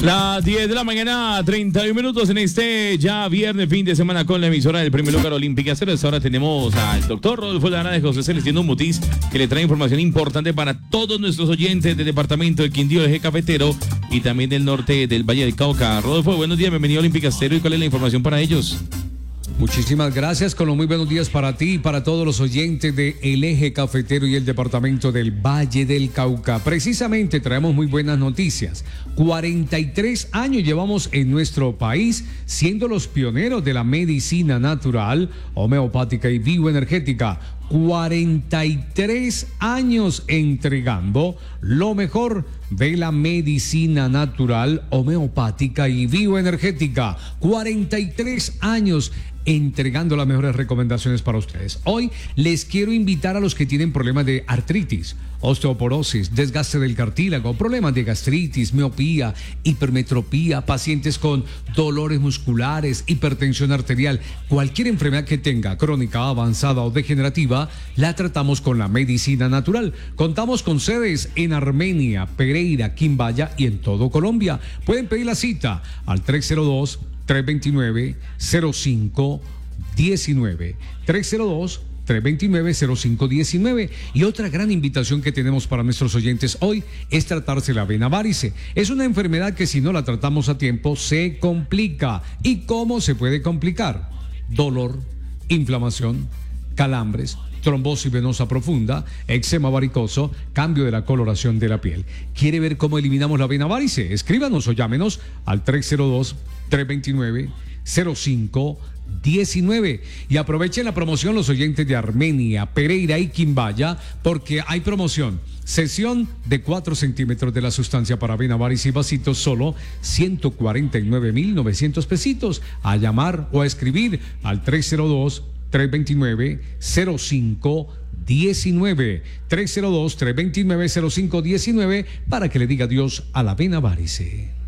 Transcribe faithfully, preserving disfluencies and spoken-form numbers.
Las diez de la mañana, treinta y un minutos en este ya viernes, fin de semana con la emisora del Primer Lugar Olímpica Cero. Ahora tenemos al doctor Rodolfo Lara de José Celestino Mutis, que le trae información importante para todos nuestros oyentes del departamento de Quindío, Eje Cafetero y también del norte del Valle del Cauca. Rodolfo, buenos días, bienvenido a Olímpica Cero. ¿Y cuál es la información para ellos? Muchísimas gracias, con los muy buenos días para ti y para todos los oyentes de El Eje Cafetero y el departamento del Valle del Cauca. Precisamente traemos muy buenas noticias. cuarenta y tres años llevamos en nuestro país siendo los pioneros de la medicina natural, homeopática y bioenergética. cuarenta y tres años entregando lo mejor de la medicina natural, homeopática y bioenergética. cuarenta y tres años entregando las mejores recomendaciones para ustedes. Hoy les quiero invitar a los que tienen problemas de artritis, osteoporosis, desgaste del cartílago, problemas de gastritis, miopía, hipermetropía, pacientes con dolores musculares, hipertensión arterial, cualquier enfermedad que tenga, crónica, avanzada o degenerativa, la tratamos con la medicina natural. Contamos con sedes en Armenia, Pereira, Quimbaya y en todo Colombia. Pueden pedir la cita al tres cero dos, tres dos nueve, cero cinco uno nueve, tres cero dos, tres dos nueve, cero cinco uno nueve. Y otra gran invitación que tenemos para nuestros oyentes hoy es tratarse la vena varice. Es una enfermedad que si no la tratamos a tiempo se complica. ¿Y cómo se puede complicar? Dolor, inflamación, calambres, trombosis venosa profunda, eczema varicoso, cambio de la coloración de la piel. ¿Quiere ver cómo eliminamos la vena varice? Escríbanos o llámenos al tres cero dos, tres dos nueve, cero cinco uno nueve. Y aprovechen la promoción los oyentes de Armenia, Pereira y Quimbaya, porque hay promoción. Sesión de cuatro centímetros de la sustancia para vena varice y vasitos, solo ciento cuarenta y nueve mil novecientos pesitos. A llamar o a escribir al tres cero dos, tres dos nueve, cero cinco uno nueve, tres cero dos, tres dos nueve, cero cinco uno nueve, para que le diga adiós a la vena varice.